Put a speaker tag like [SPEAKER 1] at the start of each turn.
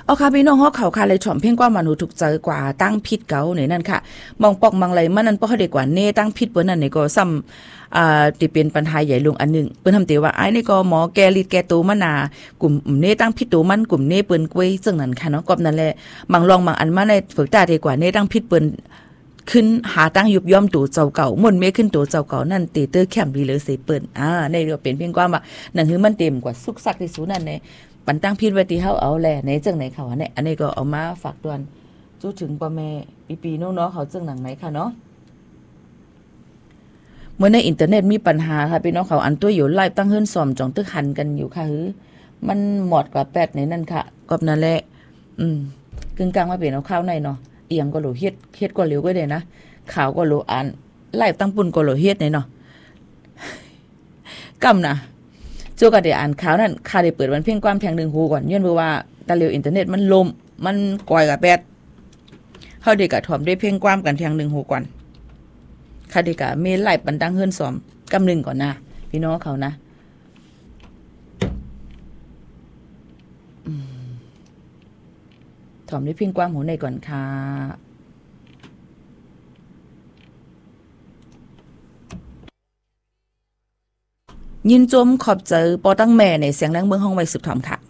[SPEAKER 1] เอาค่ะพี่น้องเฮาเขาค่ะเลยถ่อมเพ่งกว่ามนุษย์ถูกเจอกว่าตั้งผิดเก่าเนี่ยนั่นค่ะมองปอกมองไหลมันนั่นบ่ค่อยได้กว่าเน่ตั้งผิดเปิ้นนั่นนี่ก็ซ้ำที่เป็นปัญหาใหญ่ลงอันนึงเปิ้นทำติว่าไอ้นี่ก็หมอแกลิดแกโตมานากลุ่มเน่ตั้งผิดโตมันกลุ่มเน่เปิ้นกวยซึ่งนั่นค่ะเนาะก็นั่นแหละบางลองบางอันมาในฝึกตาดีกว่าเน่ตั้งผิดเปิ้นขึ้นหาตั้งยุบย่อมตัวเจ้าเก่าม่วนเมขึ้นตัวเจ้าเก่านั่นตีเตอร์แคมบีเลยสิเปิ้นในก็เป็นเพียงความว่านั่นคือมันเต็มกว่าสุกซักที่สุดนั่นแน่ปันตั้งพิดไว้ที่เฮาเอาแหละในจังไหนเขาเนี่ยอันนี้ก็เอามาฝากตวนจู้ถึงป้าแม่ปีๆน้องๆเขาจังหนังไหนค่ะเนาะเมื่อในอินเทอร์เน็ตมีปัญหาค่ะพี่น้องเขาอันตัวอยู่ไลฟ์ตั้งเฮิรนซ่อมจ่องตึกหันกันอยู่ค่ะมันหมดกว่า8ในนั่นค่ะก็นั่นแหละกึ่งกลางมาเป็นเอาข้าวในเนาะเอียงก็โหลเฮ็ดก็เหลวก็ได้นะข่าวก็โหลอ่านไลฟ์ตั้งปุ่นก็โหลเฮ็ดเนาะกำนะโจก็ได้อ่านข่าวนั่นค่าได้เปิดวันเพียงความเพียง1หูก่อนย้อนว่าตะเลียวอินเทอร์เน็ตมันล่มมันก่อยกับแปดเฮาได้กะถ่อมได้เพียงความกันเพียง1หูก่อนค่าได้กะเมไลฟ์ปันตั้งเฮิรนซ่อมกำนึงก่อนนะพี่น้องเขานะถ่อมได้เพียงความหูในก่อนค่ะยินจมขอบเจอปอตั้งแม่ในเสียงแรงเมืองห้องไว้สืบถอมค่ะ